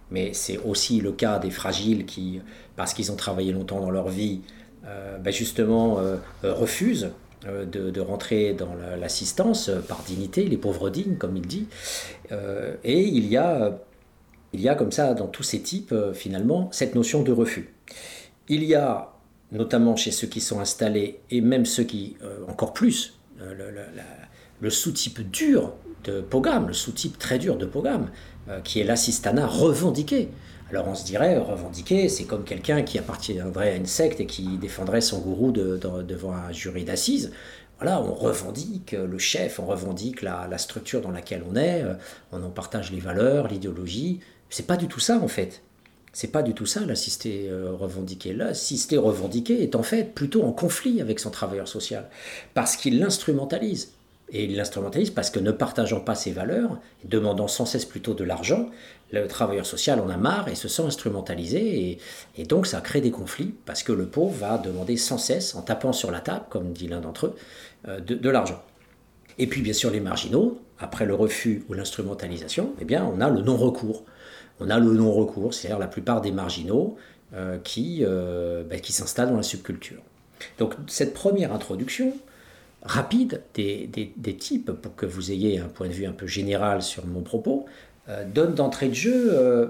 mais c'est aussi le cas des fragiles qui, parce qu'ils ont travaillé longtemps dans leur vie, justement refusent de rentrer dans l'assistance par dignité, les pauvres dignes, comme il dit. Et il y a comme ça, dans tous ces types, finalement, cette notion de refus. Il y a, notamment chez ceux qui sont installés, et même ceux qui, encore plus, le sous-type dur de Pogam, le sous-type très dur de Pogam, qui est l'assistanat revendiqué. Alors on se dirait, revendiqué, c'est comme quelqu'un qui appartiendrait à une secte et qui défendrait son gourou devant un jury d'assises. Voilà, on revendique le chef, on revendique la structure dans laquelle on est, on en partage les valeurs, l'idéologie. C'est pas du tout ça en fait. C'est pas du tout ça l'assisté revendiqué. L'assisté revendiqué est en fait plutôt en conflit avec son travailleur social parce qu'il l'instrumentalise. Et il l'instrumentalise parce que ne partageant pas ses valeurs, demandant sans cesse plutôt de l'argent, le travailleur social en a marre et se sent instrumentalisé. Et donc ça crée des conflits parce que le pauvre va demander sans cesse, en tapant sur la table, comme dit l'un d'entre eux, de l'argent. Et puis bien sûr les marginaux, après le refus ou l'instrumentalisation, eh bien on a le non-recours. On a le non-recours, c'est-à-dire la plupart des marginaux qui s'installent dans la subculture. Donc cette première introduction rapide des types, pour que vous ayez un point de vue un peu général sur mon propos, donne d'entrée de jeu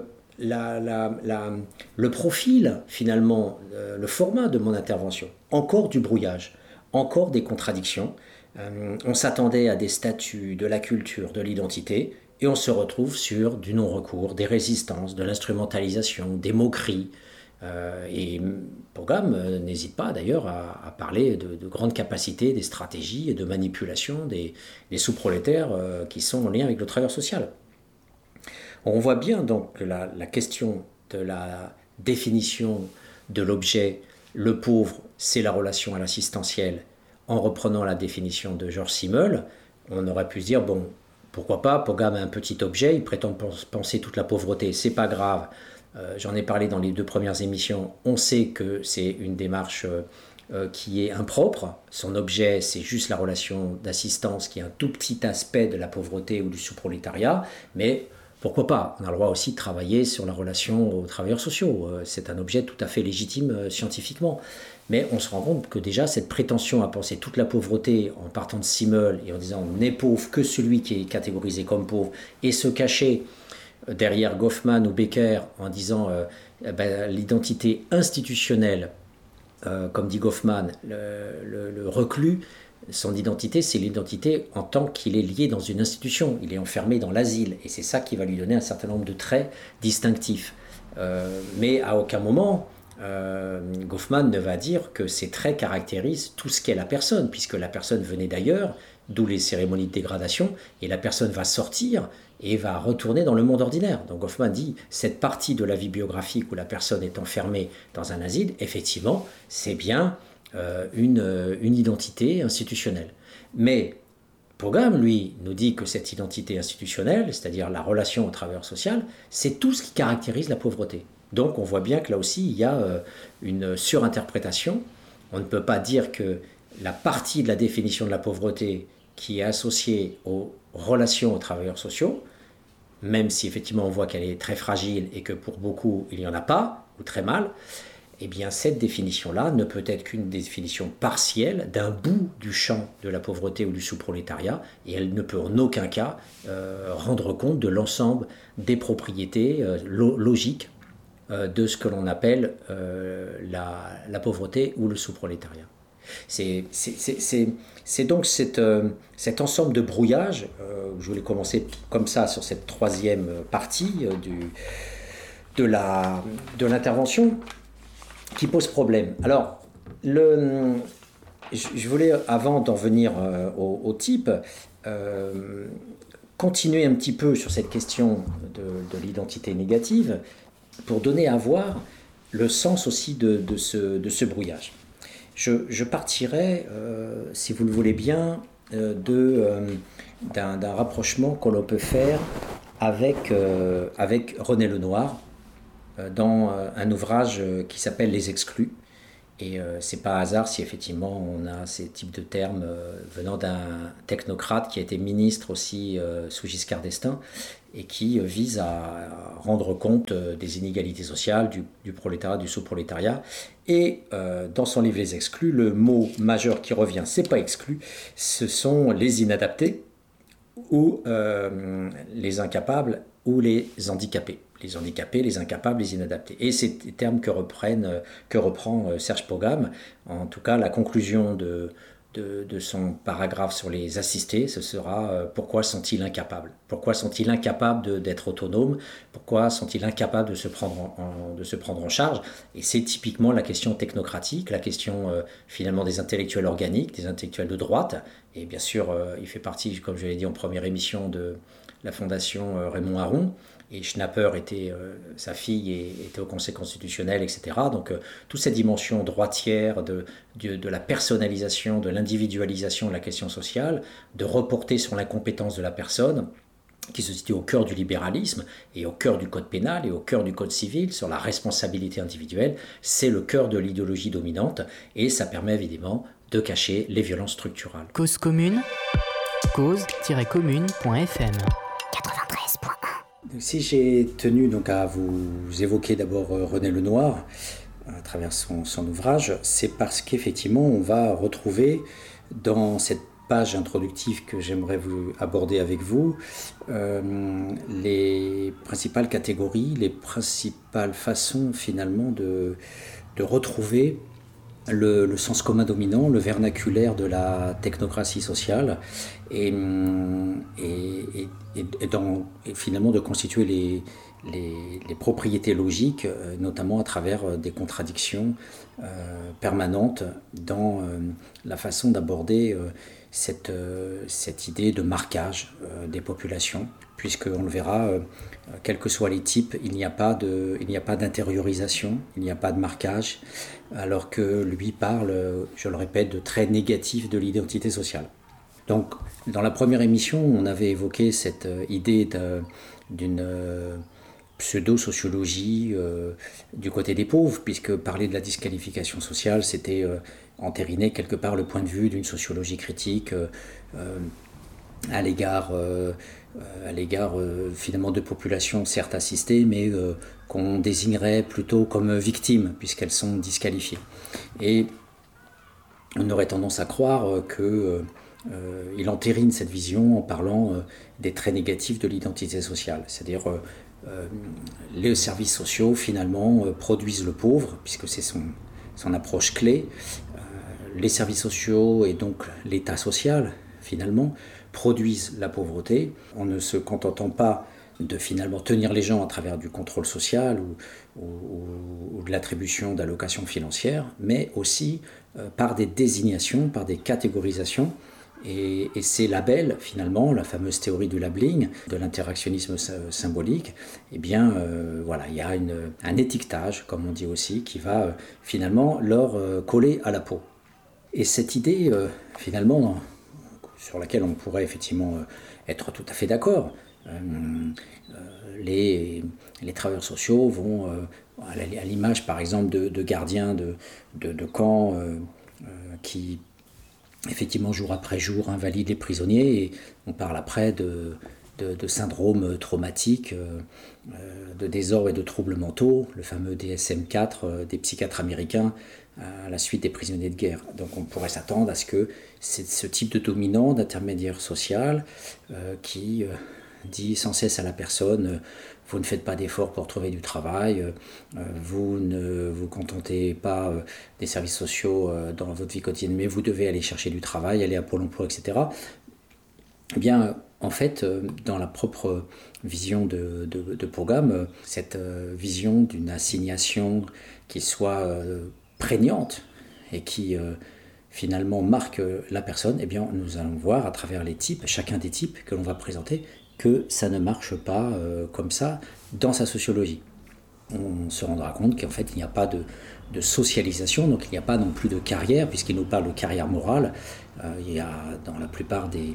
le profil, finalement, le format de mon intervention. Encore du brouillage, encore des contradictions. On s'attendait à des statuts de la culture, de l'identité, et on se retrouve sur du non-recours, des résistances, de l'instrumentalisation, des moqueries. Et Pogam n'hésite pas d'ailleurs à parler de grandes capacités, des stratégies et de manipulation des sous-prolétaires qui sont en lien avec le travailleur social. On voit bien donc la question de la définition de l'objet, le pauvre, c'est la relation à l'assistentiel. En reprenant la définition de Georges Simmel, on aurait pu se dire, bon, pourquoi pas, Pogam a un petit objet, il prétend penser toute la pauvreté, c'est pas grave. J'en ai parlé dans les 2 premières émissions, on sait que c'est une démarche qui est impropre. Son objet, c'est juste la relation d'assistance qui est un tout petit aspect de la pauvreté ou du sous-prolétariat, mais pourquoi pas? On a le droit aussi de travailler sur la relation aux travailleurs sociaux. C'est un objet tout à fait légitime scientifiquement. Mais on se rend compte que déjà cette prétention à penser toute la pauvreté en partant de Simmel et en disant on n'est pauvre que celui qui est catégorisé comme pauvre et se cacher derrière Goffman ou Becker en disant l'identité institutionnelle, comme dit Goffman, le reclus, son identité, c'est l'identité en tant qu'il est lié dans une institution. Il est enfermé dans l'asile et c'est ça qui va lui donner un certain nombre de traits distinctifs. Mais à aucun moment, Goffman ne va dire que ces traits caractérisent tout ce qu'est la personne, puisque la personne venait d'ailleurs, d'où les cérémonies de dégradation, et la personne va sortir et va retourner dans le monde ordinaire. Donc Goffman dit, cette partie de la vie biographique où la personne est enfermée dans un asile, effectivement, c'est bien une identité institutionnelle. Mais Pogam, lui, nous dit que cette identité institutionnelle, c'est-à-dire la relation au travailleur social, c'est tout ce qui caractérise la pauvreté. Donc on voit bien que là aussi, il y a une surinterprétation. On ne peut pas dire que la partie de la définition de la pauvreté qui est associée aux relations aux travailleurs sociaux, même si effectivement on voit qu'elle est très fragile et que pour beaucoup il n'y en a pas, ou très mal, eh bien cette définition-là ne peut être qu'une définition partielle d'un bout du champ de la pauvreté ou du sous-prolétariat, et elle ne peut en aucun cas rendre compte de l'ensemble des propriétés logiques de ce que l'on appelle la pauvreté ou le sous-prolétariat. C'est donc cet ensemble de brouillage, je voulais commencer comme ça sur cette 3e partie de l'intervention, qui pose problème. Alors, je voulais, avant d'en venir au type, continuer un petit peu sur cette question de l'identité négative pour donner à voir le sens aussi de ce brouillage. Je partirai, si vous le voulez bien, d'un rapprochement que l'on peut faire avec René Lenoir dans un ouvrage qui s'appelle Les Exclus, Et c'est pas un hasard si effectivement on a ces types de termes venant d'un technocrate qui a été ministre aussi sous Giscard d'Estaing et qui vise à rendre compte des inégalités sociales, du prolétariat, du sous-prolétariat. Et dans son livre Les Exclus, le mot majeur qui revient, c'est pas exclu, ce sont les inadaptés ou les incapables ou les handicapés. Les handicapés, les incapables, les inadaptés. Et c'est des termes que reprend Serge Pogam. En tout cas, la conclusion de son paragraphe sur les assistés, ce sera pourquoi sont-ils incapables? Pourquoi sont-ils incapables d'être autonomes? Pourquoi sont-ils incapables de se prendre en charge? Et c'est typiquement la question technocratique, la question finalement des intellectuels organiques, des intellectuels de droite. Et bien sûr, il fait partie, comme je l'ai dit en première émission, de la fondation Raymond Aron. Et Schnapper sa fille était au Conseil constitutionnel, etc. Donc toute cette dimension droitière de la personnalisation, de l'individualisation de la question sociale, de reporter sur l'incompétence de la personne, qui se situe au cœur du libéralisme et au cœur du code pénal et au cœur du code civil, sur la responsabilité individuelle, c'est le cœur de l'idéologie dominante et ça permet évidemment de cacher les violences structurales. Cause commune, cause-commune.fm 93.1. Si j'ai tenu donc à vous évoquer d'abord René Lenoir à travers son ouvrage, c'est parce qu'effectivement on va retrouver dans cette page introductive que j'aimerais vous aborder avec vous les principales catégories, les principales façons finalement de retrouver le sens commun dominant, le vernaculaire de la technocratie sociale et finalement de constituer les propriétés logiques, notamment à travers des contradictions permanentes dans la façon d'aborder cette idée de marquage des populations, puisqu'on le verra, quels que soient les types, il n'y a pas d'intériorisation, il n'y a pas de marquage, alors que lui parle, je le répète, de traits négatifs de l'identité sociale. Donc, dans la première émission, on avait évoqué cette idée d'une pseudo-sociologie du côté des pauvres, puisque parler de la disqualification sociale, c'était entériner quelque part le point de vue d'une sociologie critique à l'égard finalement de populations certes assistées, mais qu'on désignerait plutôt comme victimes, puisqu'elles sont disqualifiées. Et on aurait tendance à croire qu'il entérine cette vision en parlant des traits négatifs de l'identité sociale, c'est-à-dire les services sociaux finalement produisent le pauvre, puisque c'est son approche clé. Les services sociaux et donc l'état social finalement produisent la pauvreté, en ne se contentant pas de finalement tenir les gens à travers du contrôle social ou de l'attribution d'allocations financières, mais aussi par des désignations, par des catégorisations. Et ces labels, finalement, la fameuse théorie du labeling, de l'interactionnisme symbolique, eh bien, voilà, il y a un étiquetage, comme on dit aussi, qui va finalement leur coller à la peau. Et cette idée, finalement, sur laquelle on pourrait effectivement être tout à fait d'accord, les travailleurs sociaux vont, à l'image par exemple de gardiens de camps qui effectivement jour après jour invalident les prisonniers, et on parle après de syndromes traumatiques, de désordres et de troubles mentaux, le fameux DSM-4 des psychiatres américains à la suite des prisonniers de guerre. Donc on pourrait s'attendre à ce que c'est ce type de dominant, d'intermédiaire social qui dit sans cesse à la personne vous ne faites pas d'efforts pour trouver du travail, vous ne vous contentez pas des services sociaux dans votre vie quotidienne, mais vous devez aller chercher du travail, aller à Pôle emploi, etc. Eh bien, en fait, dans la propre vision de Pogam, cette vision d'une assignation qui soit prégnante et qui finalement marque la personne, eh bien, nous allons voir à travers les types, chacun des types que l'on va présenter, que ça ne marche pas comme ça dans sa sociologie. On se rendra compte qu'en fait il n'y a pas de socialisation, donc il n'y a pas non plus de carrière, puisqu'il nous parle de carrière morale. Il y a dans la plupart des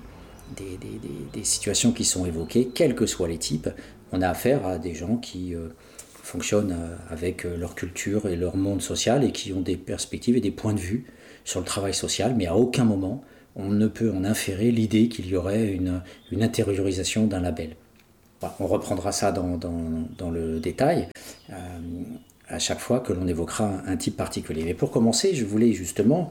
situations qui sont évoquées, quels que soient les types, on a affaire à des gens qui fonctionnent avec leur culture et leur monde social et qui ont des perspectives et des points de vue sur le travail social, mais à aucun moment on ne peut en inférer l'idée qu'il y aurait une intériorisation d'un label. Voilà, on reprendra ça dans le détail à chaque fois que l'on évoquera un type particulier. Mais pour commencer, je voulais justement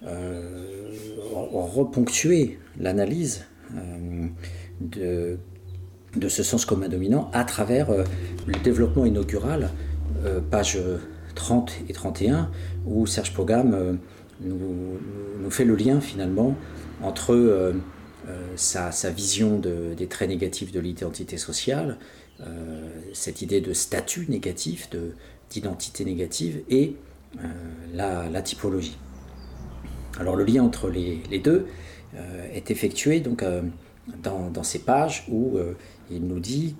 reponctuer l'analyse de ce sens commun dominant à travers le développement inaugural, pages 30 et 31, où Serge Pogam nous fait le lien finalement entre sa vision des traits négatifs de l'identité sociale, cette idée de statut négatif, d'identité négative, et la typologie. Alors le lien entre les deux est effectué donc, dans ces pages où il nous dit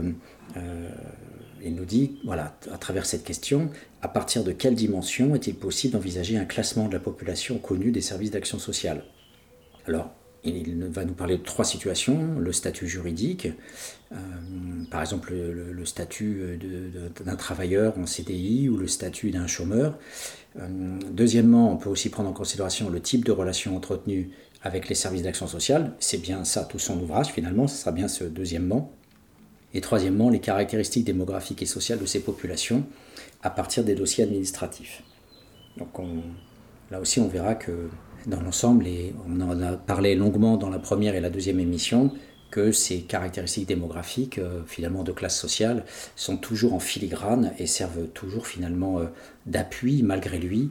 voilà, à travers cette question, à partir de quelle dimension est-il possible d'envisager un classement de la population connue des services d'action sociale? Alors, il va nous parler de 3 situations: le statut juridique, par exemple le statut d'un travailleur en CDI ou le statut d'un chômeur. Deuxièmement, on peut aussi prendre en considération le type de relation entretenue avec les services d'action sociale. C'est bien ça tout son ouvrage finalement, ce sera bien ce deuxièmement. Et troisièmement, les caractéristiques démographiques et sociales de ces populations à partir des dossiers administratifs. Donc là aussi on verra que dans l'ensemble, et on en a parlé longuement dans la première et la deuxième émission, que ces caractéristiques démographiques, finalement de classe sociale, sont toujours en filigrane et servent toujours finalement d'appui, malgré lui,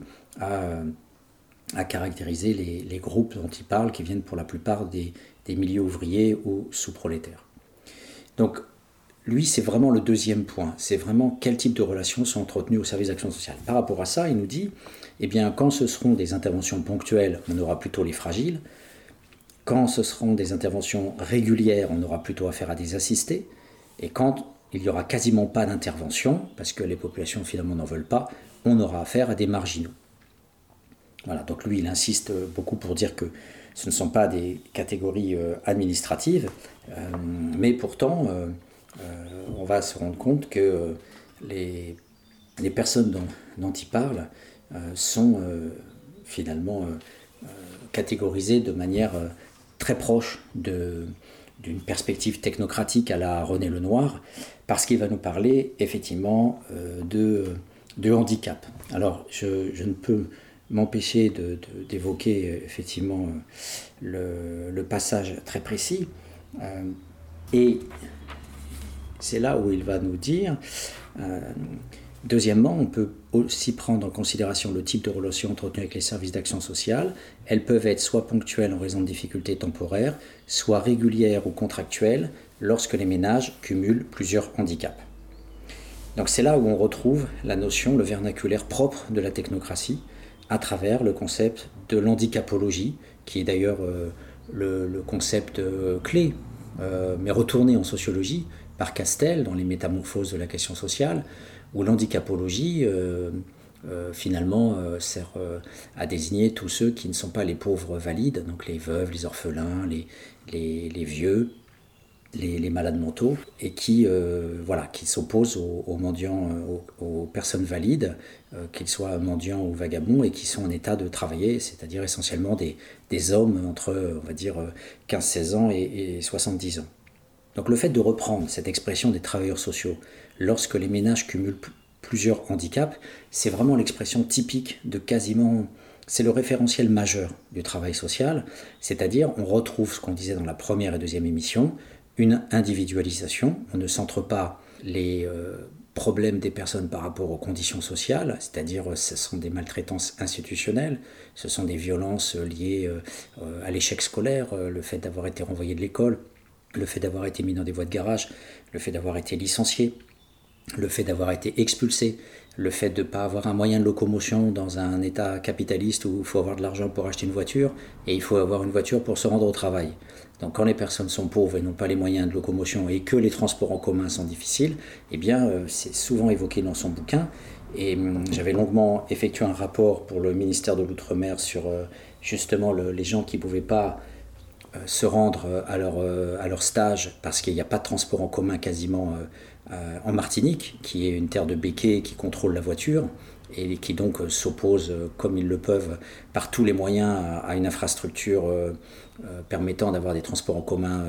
à caractériser les groupes dont il parle, qui viennent pour la plupart des milieux ouvriers ou sous-prolétaires. Donc, lui, c'est vraiment le deuxième point. C'est vraiment quel type de relations sont entretenues au service d'action sociale. Par rapport à ça, il nous dit, eh bien, quand ce seront des interventions ponctuelles, on aura plutôt les fragiles. Quand ce seront des interventions régulières, on aura plutôt affaire à des assistés. Et quand il n'y aura quasiment pas d'intervention, parce que les populations finalement n'en veulent pas, on aura affaire à des marginaux. Voilà, donc lui, il insiste beaucoup pour dire que ce ne sont pas des catégories administratives, mais pourtant, on va se rendre compte que les personnes dont il parle sont finalement catégorisées de manière très proche d'une perspective technocratique à la René Lenoir, parce qu'il va nous parler effectivement de handicap. Alors je ne peux m'empêcher d'évoquer effectivement le passage très précis, et c'est là où il va nous dire, deuxièmement, on peut aussi prendre en considération le type de relations entretenues avec les services d'action sociale. Elles peuvent être soit ponctuelles en raison de difficultés temporaires, soit régulières ou contractuelles lorsque les ménages cumulent plusieurs handicaps. Donc c'est là où on retrouve la notion, le vernaculaire propre de la technocratie, à travers le concept de l'handicapologie, qui est d'ailleurs le concept clé, mais retourné en sociologie, par Castel, dans les métamorphoses de la question sociale, où l'handicapologie, finalement, sert à désigner tous ceux qui ne sont pas les pauvres valides, donc les veuves, les orphelins, les vieux, les malades mentaux, et qui s'opposent aux mendiants, aux personnes valides, qu'ils soient mendiants ou vagabonds, et qui sont en état de travailler, c'est-à-dire essentiellement des hommes entre, on va dire, 15-16 ans et 70 ans. Donc le fait de reprendre cette expression des travailleurs sociaux lorsque les ménages cumulent plusieurs handicaps, c'est vraiment l'expression typique de quasiment, c'est le référentiel majeur du travail social, c'est-à-dire on retrouve ce qu'on disait dans la première et deuxième émission, une individualisation, on ne centre pas les problèmes des personnes par rapport aux conditions sociales, c'est-à-dire ce sont des maltraitances institutionnelles, ce sont des violences liées à l'échec scolaire, le fait d'avoir été renvoyé de l'école, le fait d'avoir été mis dans des voies de garage, le fait d'avoir été licencié, le fait d'avoir été expulsé, le fait de ne pas avoir un moyen de locomotion dans un état capitaliste où il faut avoir de l'argent pour acheter une voiture et il faut avoir une voiture pour se rendre au travail. Donc quand les personnes sont pauvres et n'ont pas les moyens de locomotion et que les transports en commun sont difficiles, eh bien c'est souvent évoqué dans son bouquin. Et j'avais longuement effectué un rapport pour le ministère de l'Outre-mer sur justement les gens qui ne pouvaient pas se rendre à leur stage parce qu'il n'y a pas de transport en commun quasiment en Martinique, qui est une terre de béquets qui contrôle la voiture et qui donc s'opposent comme ils le peuvent par tous les moyens à une infrastructure permettant d'avoir des transports en commun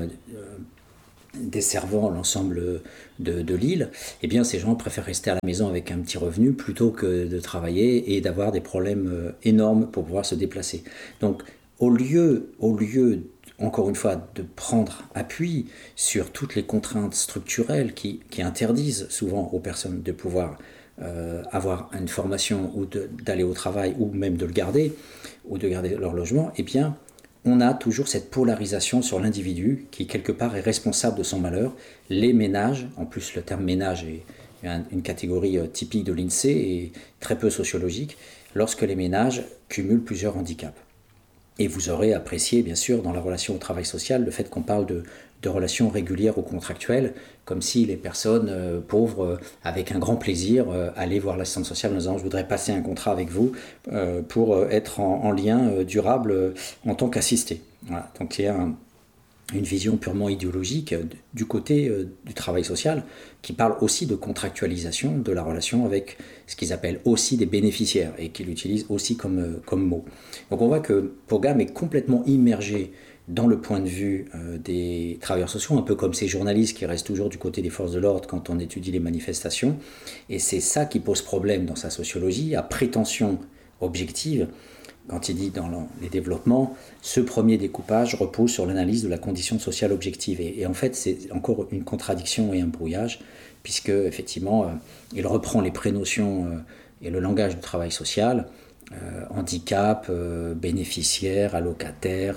desservant l'ensemble de l'île, eh bien ces gens préfèrent rester à la maison avec un petit revenu plutôt que de travailler et d'avoir des problèmes énormes pour pouvoir se déplacer. Donc au lieu encore une fois, de prendre appui sur toutes les contraintes structurelles qui interdisent souvent aux personnes de pouvoir avoir une formation ou d'aller au travail ou même de le garder ou de garder leur logement, eh bien, on a toujours cette polarisation sur l'individu qui, quelque part, est responsable de son malheur. Les ménages, en plus le terme ménage est une catégorie typique de l'INSEE et très peu sociologique, lorsque les ménages cumulent plusieurs handicaps. Et vous aurez apprécié, bien sûr, dans la relation au travail social, le fait qu'on parle de relations régulières ou contractuelles, comme si les personnes pauvres, avec un grand plaisir, allaient voir l'assistante sociale en disant « je voudrais passer un contrat avec vous pour être en lien durable en tant qu'assisté ». Voilà. Donc il y a une vision purement idéologique du côté du travail social qui parle aussi de contractualisation de la relation avec ce qu'ils appellent aussi des bénéficiaires et qu'ils utilisent aussi comme mot. Donc on voit que Pogam est complètement immergé dans le point de vue des travailleurs sociaux, un peu comme ces journalistes qui restent toujours du côté des forces de l'ordre quand on étudie les manifestations. Et c'est ça qui pose problème dans sa sociologie, à prétention objective. Quand il dit dans les développements, ce premier découpage repose sur l'analyse de la condition sociale objective. Et en fait, c'est encore une contradiction et un brouillage, puisque effectivement, il reprend les prénotions et le langage du travail social, handicap, bénéficiaire, allocataire,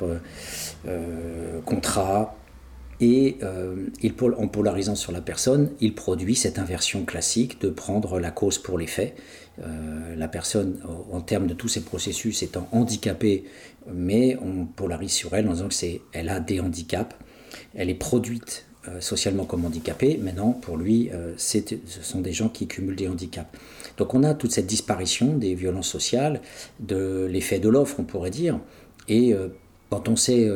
contrat, et en polarisant sur la personne, il produit cette inversion classique de prendre la cause pour les faits. La personne, en termes de tous ces processus, étant handicapée, mais on polarise sur elle en disant qu'elle a des handicaps, elle est produite socialement comme handicapée, maintenant pour lui, ce sont des gens qui cumulent des handicaps. Donc on a toute cette disparition des violences sociales, de l'effet de l'offre, on pourrait dire, et quand on sait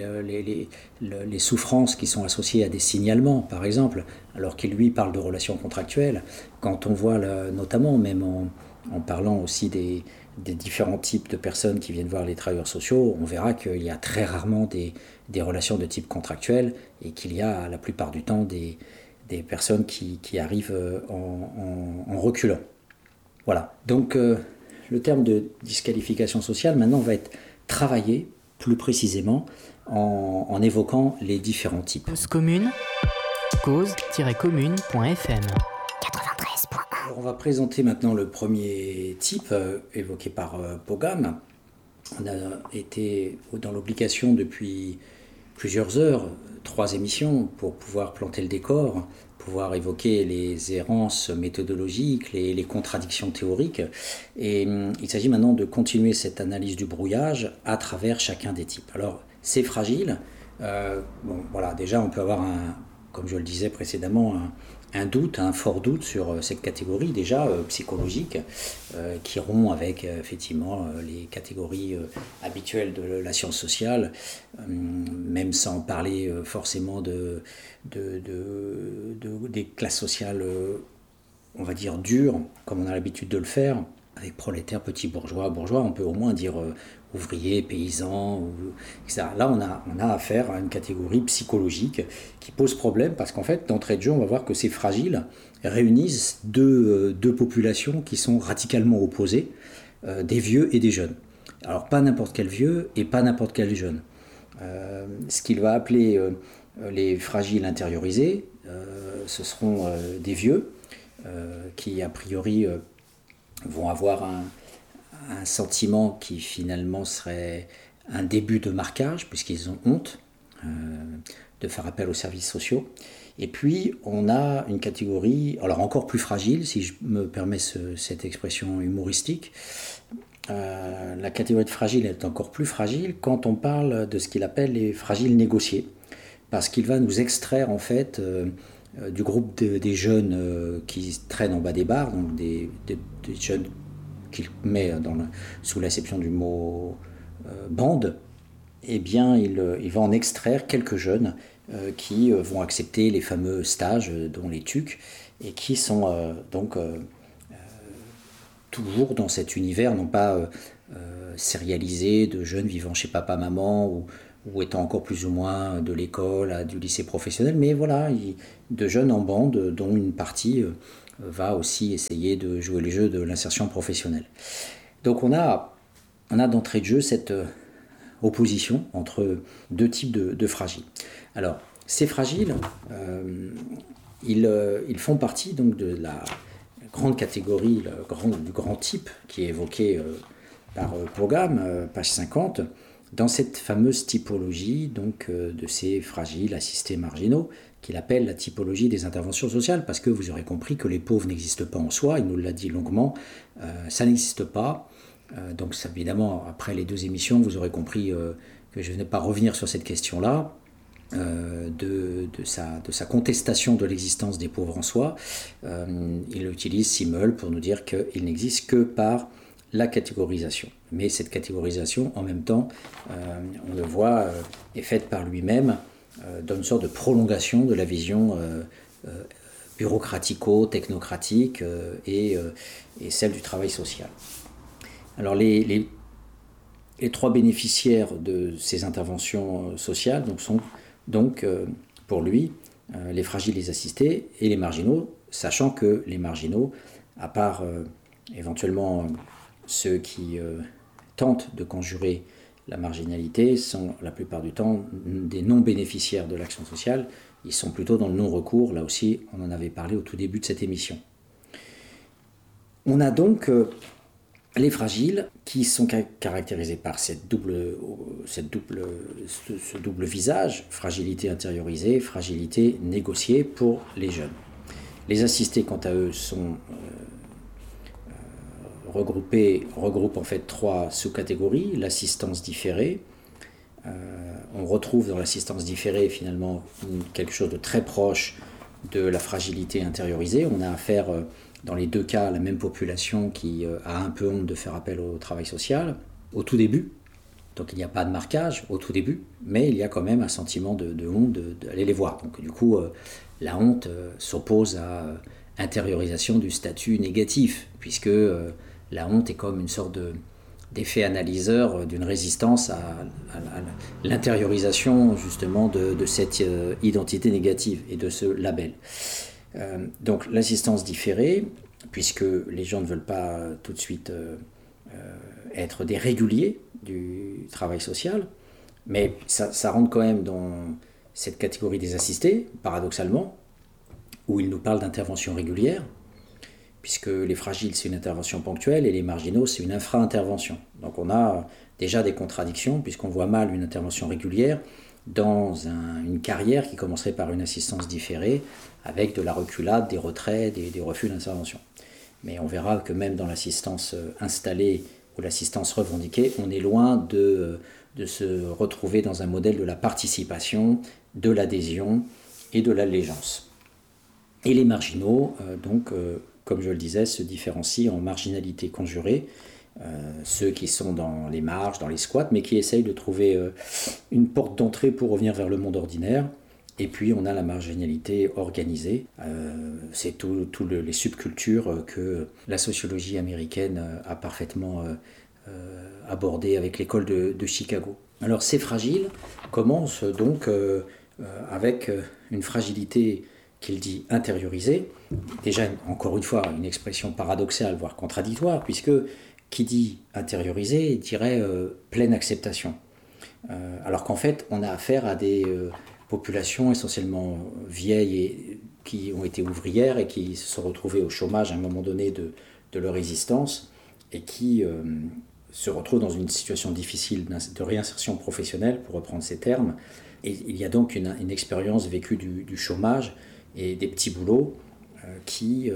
les souffrances qui sont associées à des signalements, par exemple, alors qu'il lui parle de relations contractuelles, quand on voit notamment, même en parlant aussi des différents types de personnes qui viennent voir les travailleurs sociaux, on verra qu'il y a très rarement des relations de type contractuel et qu'il y a la plupart du temps des personnes qui arrivent en reculant. Voilà, donc le terme de disqualification sociale maintenant va être travaillé plus précisément en évoquant les différents types. Cause commune, cause-commune.fm 93.1. Alors on va présenter maintenant le premier type évoqué par Pogam. On a été dans l'obligation depuis plusieurs heures, 3 émissions, pour pouvoir planter le décor, pouvoir évoquer les errances méthodologiques, les contradictions théoriques. Et il s'agit maintenant de continuer cette analyse du brouillage à travers chacun des types. Alors, c'est fragile. Voilà, déjà, on peut avoir, comme je le disais précédemment, un doute, un fort doute sur cette catégorie déjà psychologique qui rompt avec effectivement les catégories habituelles de la science sociale, même sans parler forcément des classes sociales, on va dire dures, comme on a l'habitude de le faire, avec prolétaires, petits bourgeois, on peut au moins dire ouvriers, paysans, etc. Là, on a affaire à une catégorie psychologique qui pose problème parce qu'en fait, d'entrée de jeu, on va voir que ces fragiles réunissent deux populations qui sont radicalement opposées, des vieux et des jeunes. Alors, pas n'importe quel vieux et pas n'importe quel jeune. Ce qu'il va appeler les fragiles intériorisés, ce seront des vieux qui, a priori, vont avoir un sentiment qui finalement serait un début de marquage, puisqu'ils ont honte de faire appel aux services sociaux. Et puis, on a une catégorie, alors encore plus fragile, si je me permets cette expression humoristique. La catégorie de fragile est encore plus fragile quand on parle de ce qu'il appelle les fragiles négociés, parce qu'il va nous extraire en fait du groupe des jeunes qui traînent en bas des bars, donc des jeunes qu'il met sous l'acception du mot bande, eh bien, il va en extraire quelques jeunes qui vont accepter les fameux stages, dont les TUC, et qui sont toujours dans cet univers, non pas sérialisé de jeunes vivant chez papa-maman ou étant encore plus ou moins de l'école, du lycée professionnel, mais voilà, de jeunes en bande dont une partie va aussi essayer de jouer le jeu de l'insertion professionnelle. Donc on a d'entrée de jeu cette opposition entre deux types de fragiles. Alors, ces fragiles, ils font partie donc de la grande catégorie, du grand type qui est évoqué par Pogam, page 50, dans cette fameuse typologie donc, de ces fragiles assistés marginaux, qu'il appelle la typologie des interventions sociales, parce que vous aurez compris que les pauvres n'existent pas en soi, il nous l'a dit longuement, ça n'existe pas. Donc évidemment, après les 2 émissions, vous aurez compris que je ne vais pas revenir sur cette question-là, de sa contestation de l'existence des pauvres en soi. Il utilise Simmel pour nous dire qu'il n'existe que par la catégorisation. Mais cette catégorisation, en même temps, on le voit, est faite par lui-même dans une sorte de prolongation de la vision bureaucratico-technocratique et celle du travail social. Alors les 3 bénéficiaires de ces interventions sociales sont pour lui les fragiles, les assistés et les marginaux, sachant que les marginaux, à part éventuellement ceux qui tentent de conjurer la marginalité, sont la plupart du temps des non-bénéficiaires de l'action sociale. Ils sont plutôt dans le non-recours. Là aussi, on en avait parlé au tout début de cette émission. On a donc les fragiles qui sont caractérisés par ce double visage, fragilité intériorisée, fragilité négociée pour les jeunes. Les assistés, quant à eux, sont regroupent en fait 3 sous-catégories. L'assistance différée. On retrouve dans l'assistance différée finalement quelque chose de très proche de la fragilité intériorisée. On a affaire dans les 2 cas à la même population qui a un peu honte de faire appel au travail social au tout début. Donc il n'y a pas de marquage au tout début, mais il y a quand même un sentiment de honte d'aller les voir. Donc du coup, la honte s'oppose à intériorisation du statut négatif, puisque la honte est comme une sorte d'effet analyseur d'une résistance à l'intériorisation justement de cette identité négative et de ce label. Donc l'assistance différée, puisque les gens ne veulent pas tout de suite être des réguliers du travail social, mais ça rentre quand même dans cette catégorie des assistés, paradoxalement, où il nous parle d'intervention régulière, puisque les fragiles, c'est une intervention ponctuelle, et les marginaux, c'est une infra-intervention. Donc on a déjà des contradictions, puisqu'on voit mal une intervention régulière dans une carrière qui commencerait par une assistance différée, avec de la reculade, des retraits, des refus d'intervention. Mais on verra que même dans l'assistance installée ou l'assistance revendiquée, on est loin de se retrouver dans un modèle de la participation, de l'adhésion et de l'allégeance. Et les marginaux, comme je le disais, se différencient en marginalité conjurée, ceux qui sont dans les marges, dans les squats, mais qui essayent de trouver une porte d'entrée pour revenir vers le monde ordinaire. Et puis on a la marginalité organisée, c'est tous les subcultures que la sociologie américaine a parfaitement abordé avec l'école de Chicago. Alors ces fragiles commencent donc avec une fragilité qu'il dit intériorisée, déjà encore une fois une expression paradoxale, voire contradictoire, puisque qui dit intériorisé dirait pleine acceptation. Alors qu'en fait on a affaire à des populations essentiellement vieilles et qui ont été ouvrières et qui se sont retrouvées au chômage à un moment donné de leur existence et qui se retrouvent dans une situation difficile de réinsertion professionnelle, pour reprendre ces termes. Et il y a donc une expérience vécue du chômage et des petits boulots qui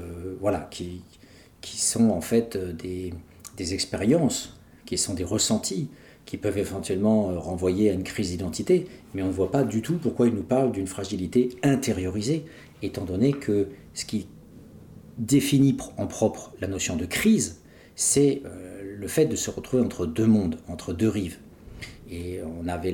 sont en fait des expériences, qui sont des ressentis, qui peuvent éventuellement renvoyer à une crise d'identité, mais on ne voit pas du tout pourquoi il nous parle d'une fragilité intériorisée, étant donné que ce qui définit en propre la notion de crise, c'est le fait de se retrouver entre 2 mondes, entre 2 rives. et on avait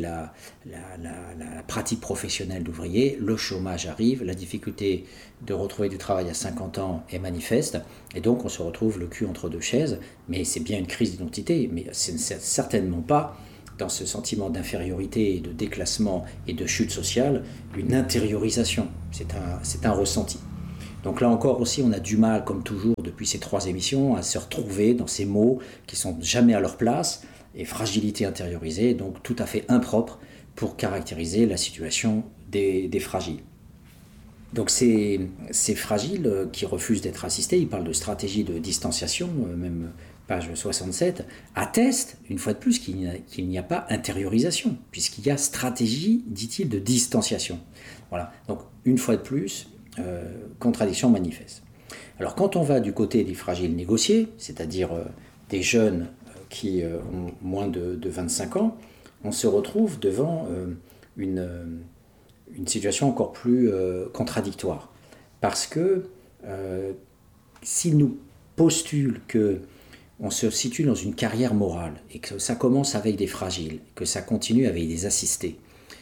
la pratique professionnelle d'ouvrier, le chômage arrive, la difficulté de retrouver du travail à 50 ans est manifeste, et donc on se retrouve le cul entre deux chaises, mais c'est bien une crise d'identité, mais c'est certainement pas, dans ce sentiment d'infériorité, de déclassement et de chute sociale, une intériorisation, c'est un ressenti. Donc là encore aussi, on a du mal, comme toujours depuis ces 3 émissions, à se retrouver dans ces mots qui sont jamais à leur place, et fragilité intériorisée, donc tout à fait impropre pour caractériser la situation des fragiles. Donc ces fragiles qui refusent d'être assistés, ils parlent de stratégie de distanciation, même page 67, attestent, une fois de plus, qu'il n'y a pas intériorisation, puisqu'il y a stratégie, dit-il, de distanciation. Voilà, donc une fois de plus, contradiction manifeste. Alors quand on va du côté des fragiles négociés, c'est-à-dire des jeunes qui ont moins de 25 ans, on se retrouve devant une situation encore plus contradictoire. Parce que s'ils nous postulent qu'on se situe dans une carrière morale et que ça commence avec des fragiles, que ça continue avec des assistés,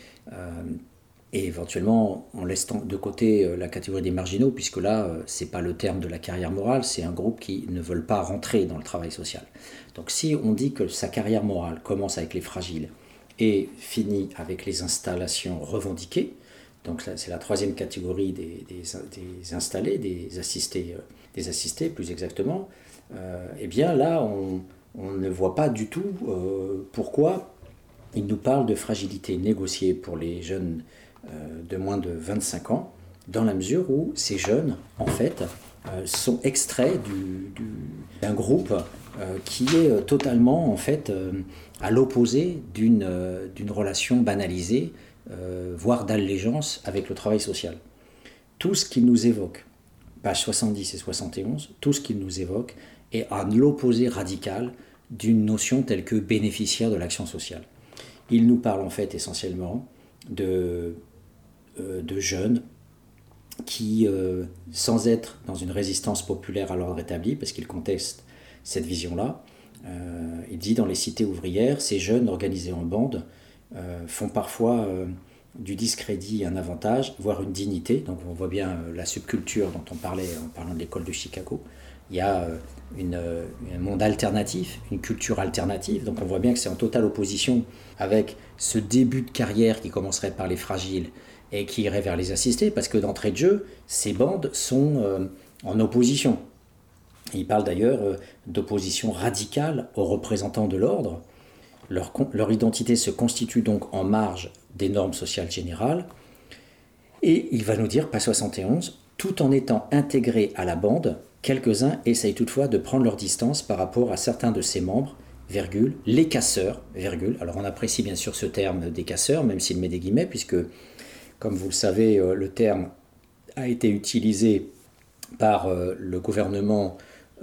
et éventuellement, on laisse de côté la catégorie des marginaux, puisque là, ce n'est pas le terme de la carrière morale, c'est un groupe qui ne veulent pas rentrer dans le travail social. Donc si on dit que sa carrière morale commence avec les fragiles et finit avec les installations revendiquées, donc c'est la 3e catégorie des installés, des assistés plus exactement, eh bien là, on ne voit pas du tout pourquoi il nous parle de fragilité négociée pour les jeunes de moins de 25 ans, dans la mesure où ces jeunes, en fait, sont extraits d'un groupe qui est totalement, en fait, à l'opposé d'une relation banalisée, voire d'allégeance avec le travail social. Tout ce qu'il nous évoque, pages 70 et 71, tout ce qu'il nous évoque est à l'opposé radical d'une notion telle que bénéficiaire de l'action sociale. Il nous parle en fait essentiellement de jeunes qui, sans être dans une résistance populaire à l'ordre établi, parce qu'ils contestent cette vision-là, il dit dans les cités ouvrières, ces jeunes organisés en bande font parfois du discrédit un avantage, voire une dignité. Donc on voit bien la subculture dont on parlait en parlant de l'école de Chicago. Il y a un monde alternatif, une culture alternative, donc on voit bien que c'est en totale opposition avec ce début de carrière qui commencerait par les fragiles et qui irait vers les assistés, parce que d'entrée de jeu, ces bandes sont en opposition. Il parle d'ailleurs d'opposition radicale aux représentants de l'ordre. Leur identité se constitue donc en marge des normes sociales générales, et il va nous dire, page 71, tout en étant intégrés à la bande, quelques-uns essayent toutefois de prendre leur distance par rapport à certains de ses membres, virgule, les casseurs, virgule. Alors on apprécie bien sûr ce terme des casseurs, même s'il met des guillemets, puisque, comme vous le savez, le terme a été utilisé par le gouvernement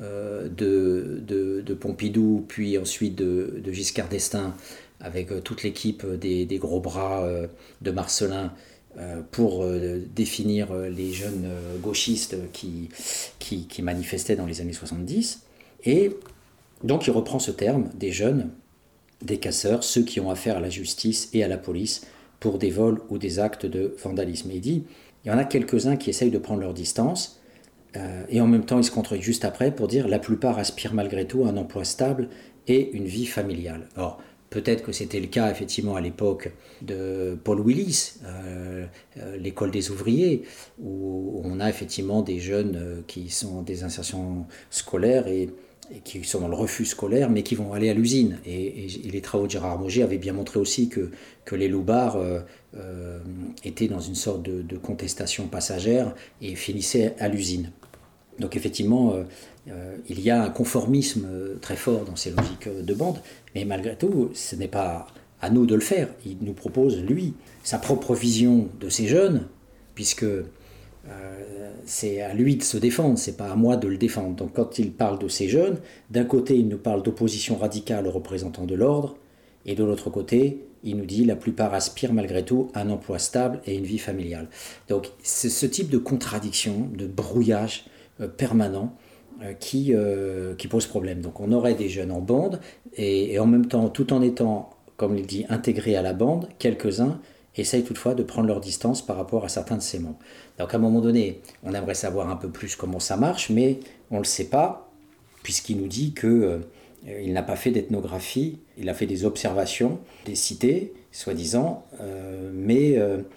de Pompidou, puis ensuite de Giscard d'Estaing, avec toute l'équipe des gros bras de Marcellin, pour définir les jeunes gauchistes qui manifestaient dans les années 70. Et donc il reprend ce terme des jeunes, des casseurs, ceux qui ont affaire à la justice et à la police pour des vols ou des actes de vandalisme. Et il dit, il y en a quelques-uns qui essayent de prendre leur distance, et en même temps il se contredit juste après pour dire, la plupart aspirent malgré tout à un emploi stable et une vie familiale. Alors, peut-être que c'était le cas effectivement à l'époque de Paul Willis, l'école des ouvriers, où on a effectivement des jeunes qui sont des insertions scolaires et qui sont dans le refus scolaire, mais qui vont aller à l'usine. Et les travaux de Gérard Mauger avaient bien montré aussi que les loupards étaient dans une sorte de contestation passagère et finissaient à l'usine. Donc effectivement, il y a un conformisme très fort dans ces logiques de bande, mais malgré tout, ce n'est pas à nous de le faire. Il nous propose, lui, sa propre vision de ces jeunes, puisque c'est à lui de se défendre, c'est pas à moi de le défendre. Donc quand il parle de ces jeunes, d'un côté, il nous parle d'opposition radicale aux représentants de l'ordre, et de l'autre côté, il nous dit la plupart aspirent malgré tout à un emploi stable et une vie familiale. Donc c'est ce type de contradiction, de brouillage permanent qui pose problème. Donc on aurait des jeunes en bande et en même temps, tout en étant comme il dit, intégrés à la bande, quelques-uns essayent toutefois de prendre leur distance par rapport à certains de ces membres. Donc à un moment donné, on aimerait savoir un peu plus comment ça marche, mais on ne le sait pas, puisqu'il nous dit qu'il n'a pas fait d'ethnographie, il a fait des observations des cités, soi-disant, mais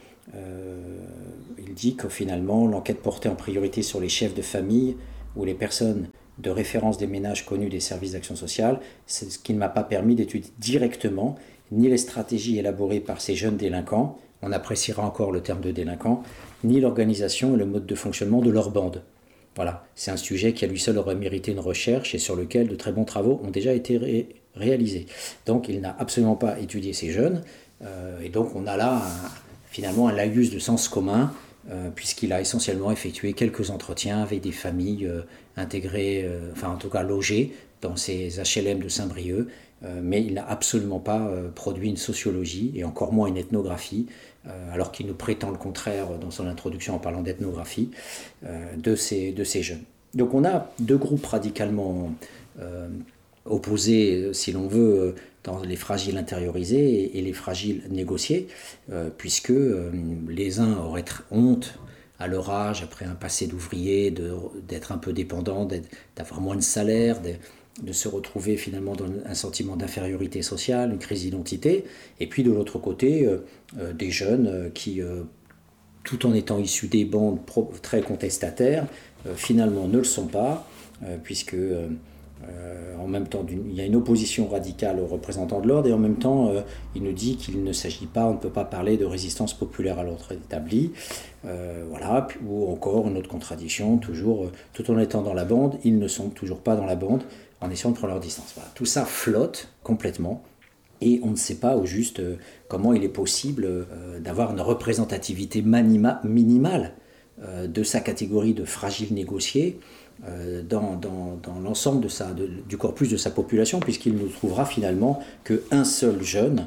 il dit que finalement l'enquête portait en priorité sur les chefs de famille ou les personnes de référence des ménages connus des services d'action sociale, c'est ce qui ne m'a pas permis d'étudier directement ni les stratégies élaborées par ces jeunes délinquants, on appréciera encore le terme de délinquant, ni l'organisation et le mode de fonctionnement de leur bande. Voilà, c'est un sujet qui à lui seul aurait mérité une recherche et sur lequel de très bons travaux ont déjà été réalisés. Donc il n'a absolument pas étudié ces jeunes, et donc on a là finalement un laïus de sens commun, puisqu'il a essentiellement effectué quelques entretiens avec des familles intégrées, enfin en tout cas logées dans ces HLM de Saint-Brieuc, mais il n'a absolument pas produit une sociologie et encore moins une ethnographie, alors qu'il nous prétend le contraire dans son introduction en parlant d'ethnographie de ces jeunes. Donc on a deux groupes radicalement opposés, si l'on veut, dans les fragiles intériorisés et les fragiles négociés, puisque les uns auraient honte à leur âge, après un passé d'ouvrier, d'être un peu dépendant, d'avoir moins de salaire, de se retrouver finalement dans un sentiment d'infériorité sociale, une crise d'identité, et puis de l'autre côté, des jeunes qui, tout en étant issus des bandes très contestataires, finalement ne le sont pas, puisque en même temps, il y a une opposition radicale aux représentants de l'ordre et en même temps, il nous dit qu'il ne s'agit pas, on ne peut pas parler de résistance populaire à l'ordre établi, voilà, ou encore une autre contradiction, toujours, tout en étant dans la bande, ils ne sont toujours pas dans la bande en essayant de prendre leur distance. Voilà. Tout ça flotte complètement et on ne sait pas au juste comment il est possible d'avoir une représentativité minimale de sa catégorie de fragiles négociés dans l'ensemble du corpus de sa population, puisqu'il ne trouvera finalement qu'un seul jeune,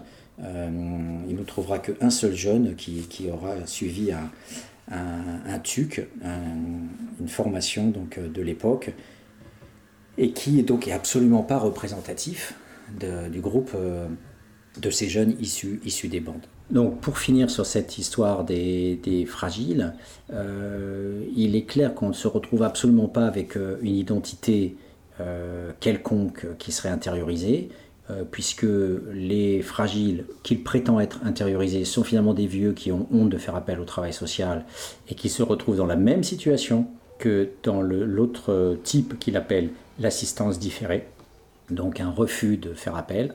qui aura suivi un TUC, une formation donc, de l'époque, et qui donc est absolument pas représentatif du groupe de ces jeunes issus des bandes. Donc pour finir sur cette histoire des fragiles, il est clair qu'on ne se retrouve absolument pas avec une identité quelconque qui serait intériorisée, puisque les fragiles qu'il prétend être intériorisés sont finalement des vieux qui ont honte de faire appel au travail social et qui se retrouvent dans la même situation que dans l'autre type qu'il appelle l'assistance différée, donc un refus de faire appel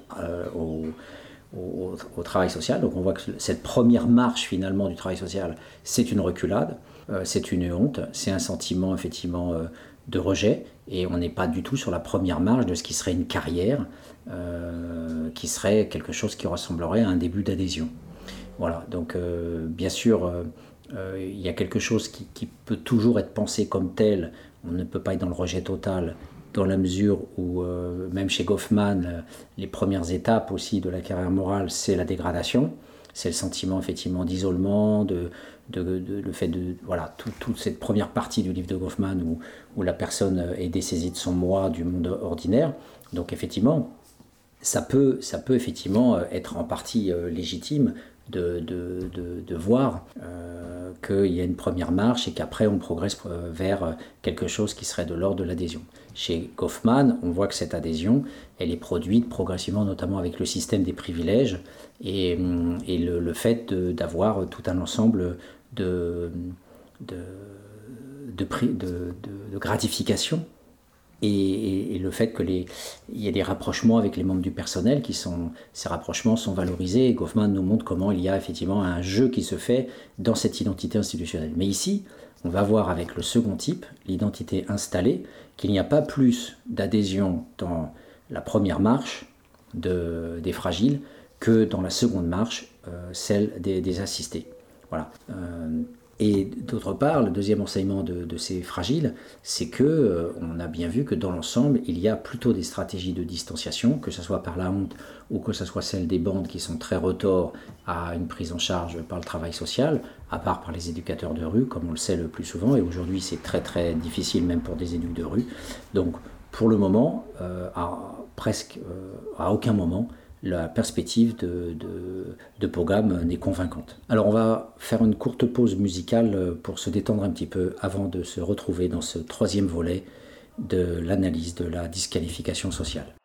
au travail social. Donc on voit que cette première marche finalement du travail social, c'est une reculade, c'est une honte, c'est un sentiment effectivement de rejet, et on n'est pas du tout sur la première marche de ce qui serait une carrière, qui serait quelque chose qui ressemblerait à un début d'adhésion. Voilà, donc bien sûr, il y a quelque chose qui peut toujours être pensé comme tel, on ne peut pas être dans le rejet total, dans la mesure où, même chez Goffman, les premières étapes aussi de la carrière morale, c'est la dégradation, c'est le sentiment effectivement d'isolement, le fait de... Voilà, toute cette première partie du livre de Goffman où la personne est dessaisie de son moi, du monde ordinaire. Donc effectivement, ça peut effectivement être en partie légitime de voir qu'il y a une première marche et qu'après on progresse vers quelque chose qui serait de l'ordre de l'adhésion. Chez Goffman, on voit que cette adhésion, elle est produite progressivement, notamment avec le système des privilèges et le fait d'avoir tout un ensemble de gratification. Et le fait qu'il y ait des rapprochements avec les membres du personnel, ces rapprochements sont valorisés, et Goffman nous montre comment il y a effectivement un jeu qui se fait dans cette identité institutionnelle. Mais ici, on va voir avec le second type, l'identité installée, qu'il n'y a pas plus d'adhésion dans la première marche des fragiles que dans la seconde marche, celle des assistés. Voilà. Et d'autre part, le deuxième enseignement de ces fragiles, c'est que on a bien vu que dans l'ensemble, il y a plutôt des stratégies de distanciation, que ce soit par la honte ou que ce soit celle des bandes qui sont très retors à une prise en charge par le travail social, à part par les éducateurs de rue, comme on le sait le plus souvent, et aujourd'hui c'est très très difficile même pour des éducs de rue. Donc pour le moment, à aucun moment, la perspective de Pogam n'est convaincante. Alors on va faire une courte pause musicale pour se détendre un petit peu avant de se retrouver dans ce troisième volet de l'analyse de la disqualification sociale.